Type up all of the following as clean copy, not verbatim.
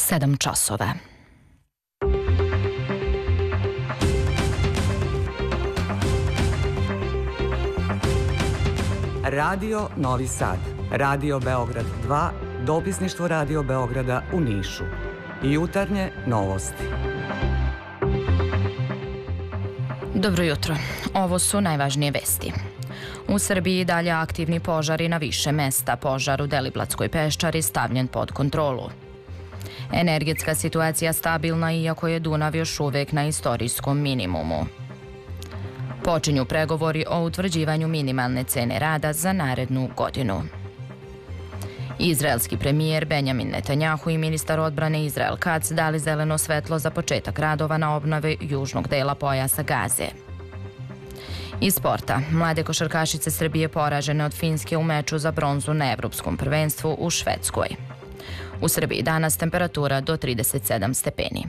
7 časova. Radio Novi Sad, Radio Beograd 2, dopisništvo Radio Beograda u Nišu. Jutarnje novosti. Dobro jutro. Ovo su najvažnije vesti. U Srbiji dalje aktivni požari na više mesta. Požar u Deliblatskoj peščari stavljen pod kontrolu. Energetska situacija stabilna iako je Dunav još uvek na istorijskom minimumu. Počinju pregovori o utvrđivanju minimalne cene rada za narednu godinu. Izraelski premijer Benjamin Netanjahu i ministar odbrane Izrael Katz dali zeleno svetlo za početak radova na obnovi južnog dela pojasa Gaze. Iz sporta, mlade košarkašice Srbije poražene od Finske u meču za bronzu na Evropskom prvenstvu u Švedskoj. U Srbiji danas temperatura do 37 stepeni.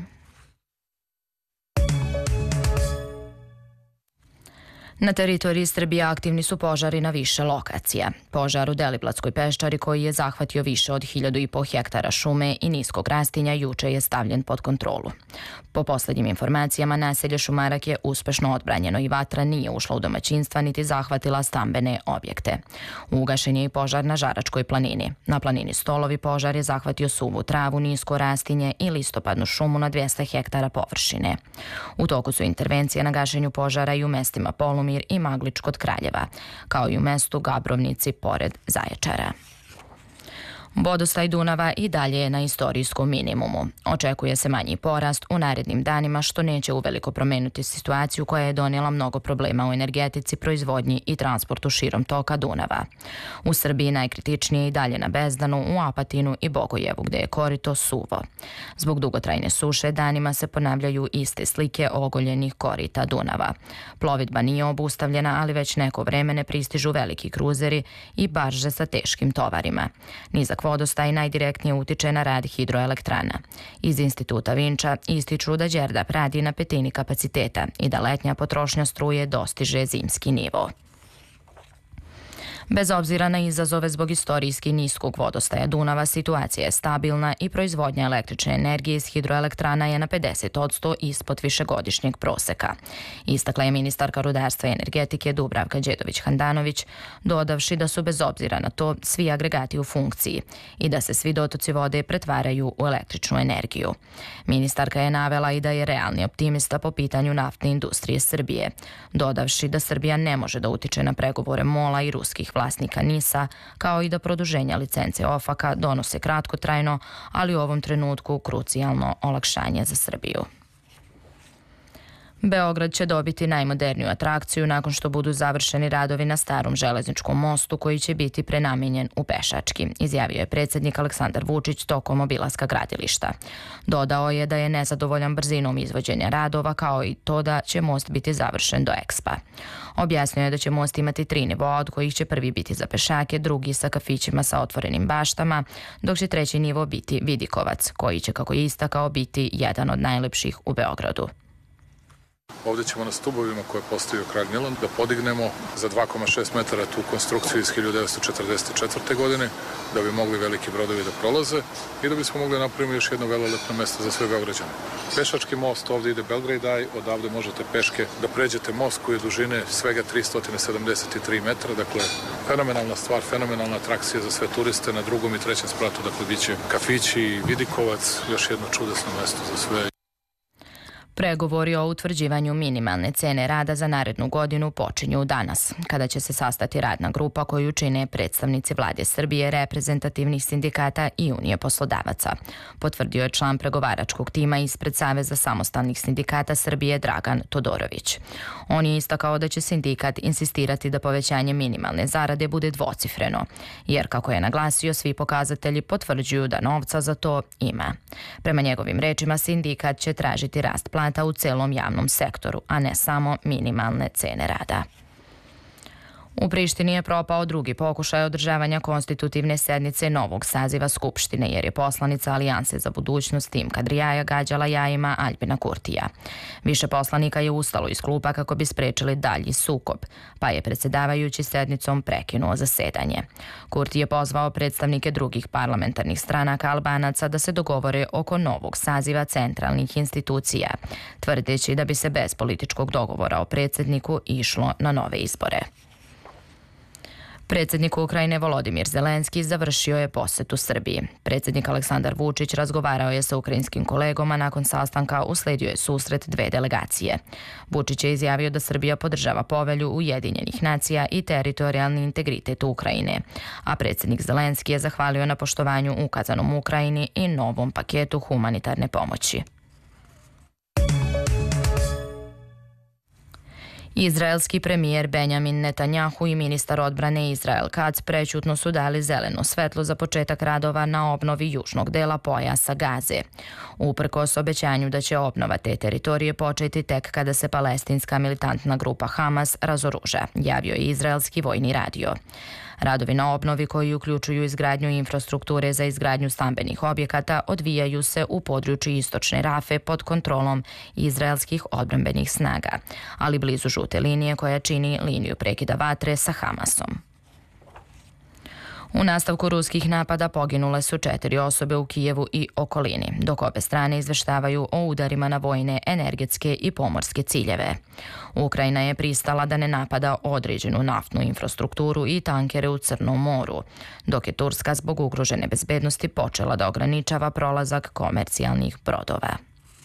Na teritoriji Srbije aktivni su požari na više lokacija. Požar u Deliblatskoj peščari koji je zahvatio više od 1.500 hektara šume i niskog rastinja juče je stavljen pod kontrolu. Po poslednjim informacijama, naselje Šumarak je uspešno odbranjeno i vatra nije ušla u domaćinstva niti zahvatila stambene objekte. Ugašen je i požar na Žaračkoj planini. Na planini Stolovi požar je zahvatio suvu travu, nisko rastinje i listopadnu šumu na 200 hektara površine. U toku su intervencije na gašenju požara i u mestima Polumir i Maglič kod Kraljeva, kao i u mestu Gabrovnici pored Zaječara. Vodostaj Dunava i dalje je na istorijskom minimumu. Očekuje se manji porast u narednim danima, što neće uveliko promeniti situaciju koja je donijela mnogo problema u energetici, proizvodnji i transportu širom toka Dunava. U Srbiji najkritičnije i dalje na Bezdanu, u Apatinu i Bogojevu, gde je korito suvo. Zbog dugotrajne suše danima se ponavljaju iste slike ogoljenih korita Dunava. Plovidba nije obustavljena, ali već neko vreme ne pristižu veliki kruzeri i barže sa teškim tovarima. Nizak vodostaj najdirektnije utiče na rad hidroelektrana. Iz instituta Vinča ističu da Đerdap radi na petini kapaciteta i da letnja potrošnja struje dostiže zimski nivo. Bez obzira na izazove zbog istorijski niskog vodostaja Dunava, situacija je stabilna i proizvodnja električne energije iz hidroelektrana je na 50% ispod višegodišnjeg proseka. Istakla je ministarka rudarstva i energetike Dubravka Đedović-Handanović, dodavši da su bez obzira na to svi agregati u funkciji i da se svi dotoci vode pretvaraju u električnu energiju. Ministarka je navela i da je realni optimista po pitanju naftne industrije Srbije, dodavši da Srbija ne može da utiče na pregovore MOL-a i ruskih vlasnika NIS-a, kao i da produženja licence OFAC-a donose kratkotrajno, ali u ovom trenutku krucijalno olakšanje za Srbiju. Beograd će dobiti najmoderniju atrakciju nakon što budu završeni radovi na starom železničkom mostu koji će biti prenamijenjen u pešački, izjavio je predsjednik Aleksandar Vučić tokom obilaska gradilišta. Dodao je da je nezadovoljan brzinom izvođenja radova, kao i to da će most biti završen do Expa. Objasnio je da će most imati 3 nivoa, od kojih će prvi biti za pešake, drugi sa kafićima sa otvorenim baštama, dok će 3. nivo biti Vidikovac, koji će, kako je istakao, biti jedan od najlepših u Beogradu. Ovdje ćemo na stubovima koje je postavio kralj Milan da podignemo za 2,6 metara tu konstrukciju iz 1944. godine, da bi mogli veliki brodovi da prolaze i da bismo mogli napraviti još jedno velelepno mesto za sve Beograđane. Pešački most, ovdje ide Belgrade Eye, odavde možete peške da pređete most koji je dužine svega 373 metra, dakle fenomenalna stvar, fenomenalna atrakcija za sve turiste. Na 2. i 3. spratu, dakle, bit će kafići i Vidikovac, još jedno čudesno mesto za sve. Pregovori o utvrđivanju minimalne cene rada za narednu godinu počinju danas, kada će se sastati radna grupa koju čine predstavnici Vlade Srbije, reprezentativnih sindikata i Unije poslodavaca, potvrdio je član pregovaračkog tima ispred Saveza samostalnih sindikata Srbije Dragan Todorović. On je istakao da će sindikat insistirati da povećanje minimalne zarade bude dvocifreno, jer, kako je naglasio, svi pokazatelji potvrđuju da novca za to ima. Prema njegovim rečima, sindikat će tražiti rast plata u celom javnom sektoru, a ne samo minimalne cene rada. U Prištini je propao drugi pokušaj održavanja konstitutivne sednice novog saziva Skupštine, jer je poslanica Alijanse za budućnost Tim Kadrijaja gađala jajima Aljbina Kurtija. Više poslanika je ustalo iz klupa kako bi sprečili dalji sukob, pa je predsjedavajući sednicom prekinuo zasedanje. Kurti je pozvao predstavnike drugih parlamentarnih stranaka Albanaca da se dogovore oko novog saziva centralnih institucija, tvrdeći da bi se bez političkog dogovora o predsjedniku išlo na nove izbore. Predsjednik Ukrajine Volodimir Zelenski završio je posjetu Srbiji. Predsjednik Aleksandar Vučić razgovarao je sa ukrajinskim kolegom, a nakon sastanka usledio je susret dve delegacije. Vučić je izjavio da Srbija podržava povelju Ujedinjenih nacija i teritorijalni integritet Ukrajine, a predsjednik Zelenski je zahvalio na poštovanju ukazanom Ukrajini i novom paketu humanitarne pomoći. Izraelski premijer Benjamin Netanjahu i ministar odbrane Israel Katz prećutno su dali zeleno svetlo za početak radova na obnovi južnog dela pojasa Gaze. Uprkos obećanju da će obnova te teritorije početi tek kada se palestinska militantna grupa Hamas razoruža, javio je izraelski vojni radio. Radovi na obnovi, koji uključuju izgradnju infrastrukture za izgradnju stambenih objekata, odvijaju se u području istočne Rafe pod kontrolom izraelskih odbrambenih snaga, ali blizu žute linije koja čini liniju prekida vatre sa Hamasom. U nastavku ruskih napada poginule su 4 osobe u Kijevu i okolini, dok obe strane izveštavaju o udarima na vojne, energetske i pomorske ciljeve. Ukrajina je pristala da ne napada određenu naftnu infrastrukturu i tankere u Crnom moru, dok je Turska zbog ugrožene bezbednosti počela da ograničava prolazak komercijalnih brodova.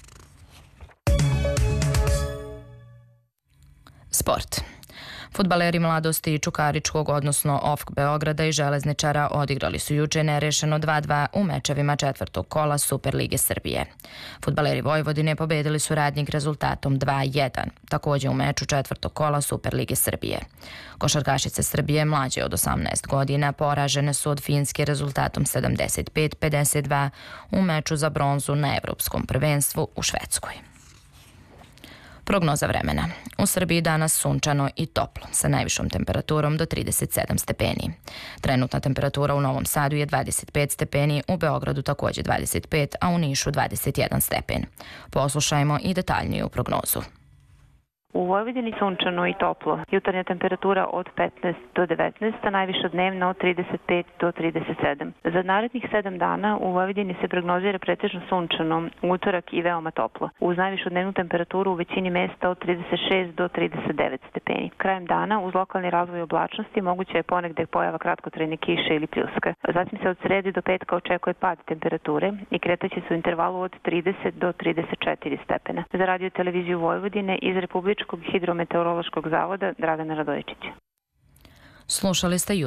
Sport. Fudbaleri Mladosti Čukaričkog, odnosno OFK Beograda i Železničara odigrali su juče nerešeno 2:2 u mečevima četvrtog kola Superlige Srbije. Fudbaleri Vojvodine pobedili su Radnik rezultatom 2:1, također u meču četvrtog kola Superlige Srbije. Košarkašice Srbije mlađe od 18 godina poražene su od Finske rezultatom 75-52 u meču za bronzu na Evropskom prvenstvu u Švedskoj. Prognoza vremena. U Srbiji danas sunčano i toplo, sa najvišom temperaturom do 37 stepeni. Trenutna temperatura u Novom Sadu je 25 stepeni, u Beogradu također 25, a u Nišu 21 stepen. Poslušajmo i detaljniju prognozu. U Vojvodini sunčano i toplo. Jutarnja temperatura od 15 do 19, a najviša dnevna od 35 do 37. Za narednih 7 dana u Vojvodini se prognozira pretežno sunčano, utorak i veoma toplo. Uz najvišu dnevnu temperaturu u većini mesta od 36 do 39 stepeni. Krajem dana, uz lokalni razvoj oblačnosti, moguće je ponegde pojava kratkotrajne kiše ili pljuska. Zatim se od srede do petka očekuje pad temperature i kretaće se u intervalu od 30 do 34 stepena. Za radio televiziju Vojvodine iz Republičkog hidrometeorološkog zavoda Dragana Radojičića. Slušali ste